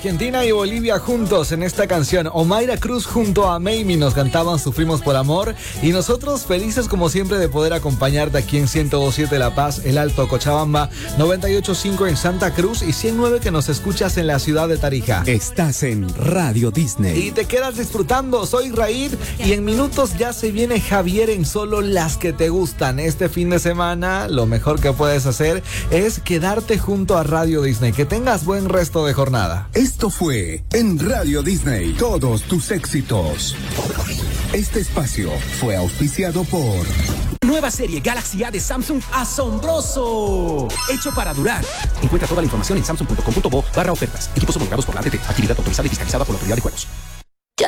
Argentina y Bolivia juntos en esta canción. Omaira Cruz junto a Mamie nos cantaban Sufrimos por Amor. Y nosotros felices como siempre de poder acompañarte aquí en 102.7 La Paz, El Alto Cochabamba, 98.5 en Santa Cruz y 100.9 que nos escuchas en la ciudad de Tarija. Estás en Radio Disney. Y te quedas disfrutando. Soy Raid y en minutos ya se viene Javier en Solo las que te gustan. Este fin de semana lo mejor que puedes hacer es quedarte junto a Radio Disney. Que tengas buen resto de jornada. Esto fue en Radio Disney, todos tus éxitos. Este espacio fue auspiciado por... Nueva serie Galaxy A de Samsung asombroso, hecho para durar. Encuentra toda la información en samsung.com.bo/ofertas. Equipos homologados por la ATT. Actividad autorizada y fiscalizada por la Autoridad de Juegos.